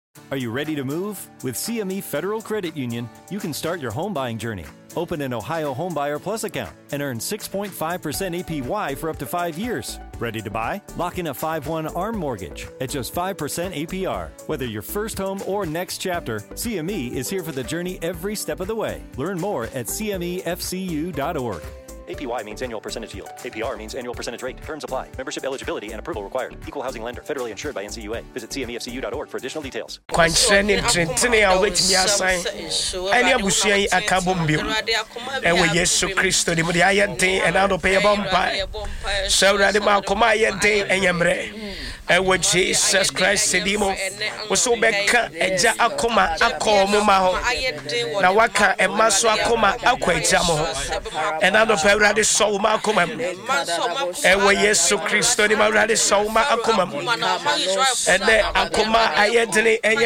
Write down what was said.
Are you ready to move? With CME Federal Credit Union, you can start your home buying journey. Open an Ohio Homebuyer Plus account and earn 6.5% APY for up to 5 years. Ready to buy? Lock in a 5/1 ARM mortgage at just 5% APR. Whether your first home or next chapter, CME is here for the journey every step of the way. Learn more at cmefcu.org. APY means annual percentage yield. APR means annual percentage rate. Terms apply. Membership eligibility and approval required. Equal housing lender. Federally insured by NCUA. Visit cmefcu.org for additional details. Kwanchene trentene a wetimi asan. Ani abusua yi akabombio. Ewe Yesu Kristo di mudi ayeden enado peye bompa. Sawrade ma koma ayeden enyemre. Ewe Jesus Christ sedimo. Woso beka eja akoma akomo ma ho. Na waka emaso akoma akwa eja mo ho. Enado Radi Soma Kumam, Ewe Yesu Christo, the Maradi Soma Akumam, and then Akuma Ayedini.